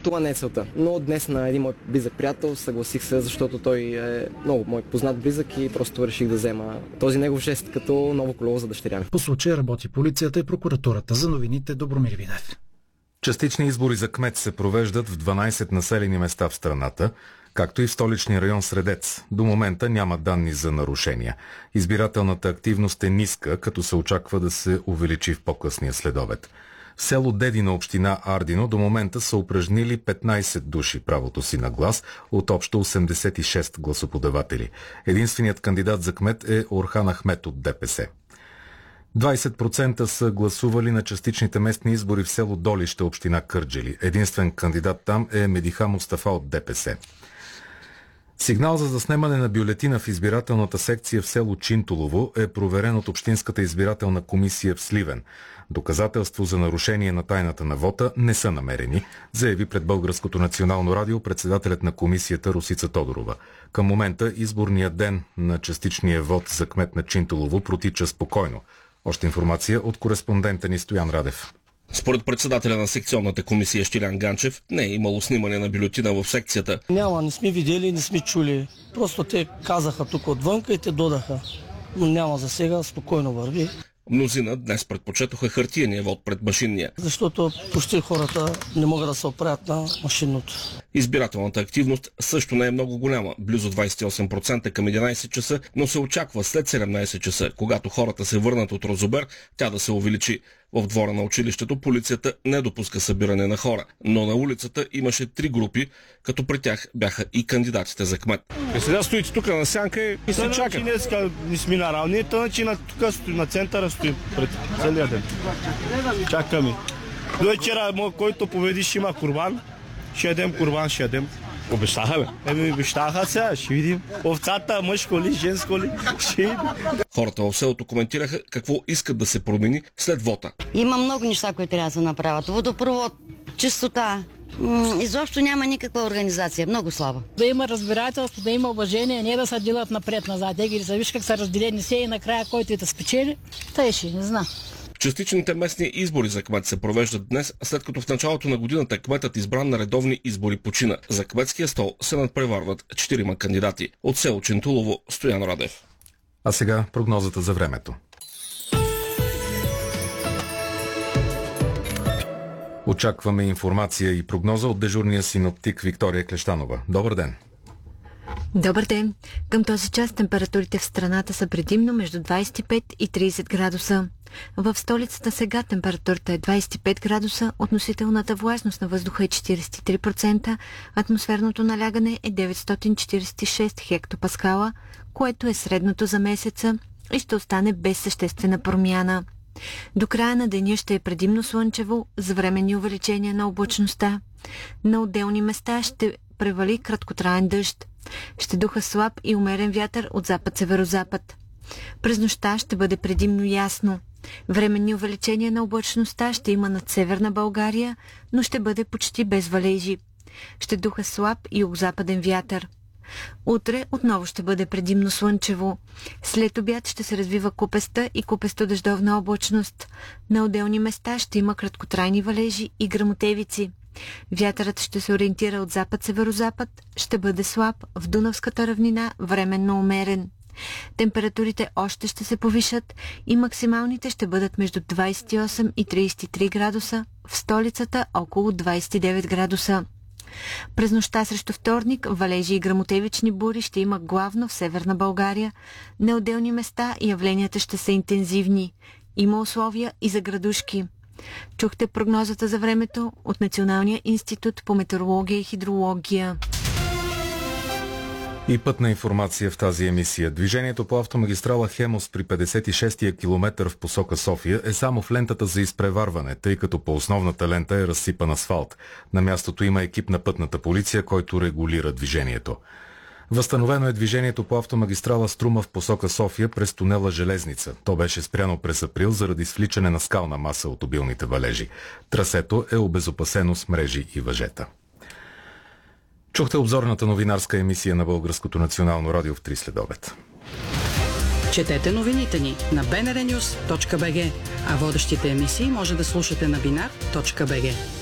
това не е целта. Но днес на един мой близък приятел съгласих се, защото той е много мой познат близък и просто реших да взема този негов жест като ново колело за дъщеря ми. По случая работи полицията и прокуратурата. За новините Добромир Видев. Частични избори за кмет се провеждат в 12 населени места в страната, както и в столичния район Средец. До момента няма данни за нарушения. Избирателната активност е ниска, като се очаква да се увеличи в по-късния следобед. В село Дедина, община Ардино, до момента са упражнили 15 души правото си на глас от общо 86 гласоподаватели. Единственият кандидат за кмет е Орхан Ахмет от ДПС. 20% са гласували на частичните местни избори в село Долище, община Кърджали. Единствен кандидат там е Медиха Мустафа от ДПС. Сигнал за заснемане на бюлетина в избирателната секция в село Чинтулово е проверен от Общинската избирателна комисия в Сливен. Доказателство за нарушение на тайната на вота не са намерени, заяви пред Българското национално радио председателят на комисията Росица Тодорова. Към момента изборният ден на частичния вод за кмет на Чинтулово протича спокойно. Още информация от кореспондента ни Стоян Радев. Според председателя на секционната комисия Щилян Ганчев не е имало снимане на бюлетина в секцията. Няма, не сме видели, не сме чули. Просто те казаха тук отвънка и те додаха. Но няма за сега, спокойно върви. Мнозина днес предпочетоха хартияния вод пред машинния. Защото почти хората не могат да се оправят на машинното. Избирателната активност също не е много голяма, близо 28% към 11 часа, но се очаква след 17 часа, когато хората се върнат от Розобер, тя да се увеличи. В двора на училището полицията не допуска събиране на хора, но на улицата имаше 3 групи, като при тях бяха и кандидатите за кмет. Сега стоите тук на сянка и се чака. Днеска не сме на равни, тъначи тук на центъра стои пред целия ден. Чакаме. До вечера, който победи, ще има курбан. Ще ядем курбан, ще ядем. Обещаха ли? Обещаха сега, ще видим. Овцата, мъжко ли, женско ли, ще видим. Хората в селото коментираха какво искат да се промени след вота. Има много неща, които трябва да се направят. Водопровод, чистота. Изобщо няма никаква организация. Много слабо. Да има разбирателство, да има уважение, не да се делят напред-назад. Виж как са разделени все и накрая който и да спечели. Тъй ще, не знам. Частичните местни избори за кмет се провеждат днес, след като в началото на годината кметът избран на редовни избори почина. За кметския стол се надпреварват 4 кандидати. От село Чинтулово, Стоян Радев. А сега прогнозата за времето. Очакваме информация и прогноза от дежурния синоптик Виктория Клещанова. Добър ден! Добър ден! Към този час температурите в страната са предимно между 25 и 30 градуса. В столицата сега температурата е 25 градуса, относителната влажност на въздуха е 43%, атмосферното налягане е 946 хектопаскала, което е средното за месеца и ще остане без съществена промяна. До края на деня ще е предимно слънчево, с временни увеличения на облачността. На отделни места ще превали краткотраен дъжд. Ще духа слаб и умерен вятър от запад-северозапад. През нощта ще бъде предимно ясно. Временни увеличения на облачността ще има над Северна България, но ще бъде почти без валежи. Ще духа слаб и югозападен вятър. Утре отново ще бъде предимно слънчево. След обяд ще се развива купеста и купесто-дъждовна облачност. На отделни места ще има краткотрайни валежи и гръмотевици. Вятърът ще се ориентира от запад-северозапад, ще бъде слаб, в Дунавската равнина временно умерен. Температурите още ще се повишат и максималните ще бъдат между 28 и 33 градуса, в столицата около 29 градуса. През нощта срещу вторник валежи и гръмотевични бури ще има главно в Северна България. На отделни места явленията ще са интензивни. Има условия и за градушки. Чухте прогнозата за времето от Националния институт по метеорология и хидрология. И пътна информация в тази емисия. Движението по автомагистрала Хемос при 56-я километър в посока София е само в лентата за изпреварване, тъй като по основната лента е разсипан асфалт. На мястото има екип на пътната полиция, който регулира движението. Възстановено е движението по автомагистрала Струма в посока София през тунела Железница. То беше спряно през април заради свличане на скална маса от обилните валежи. Трасето е обезопасено с мрежи и въжета. Чухте обзорната новинарска емисия на Българското национално радио в 3 следобед. Четете новините ни на bnrnews.bg, а водещите емисии може да слушате на binar.bg.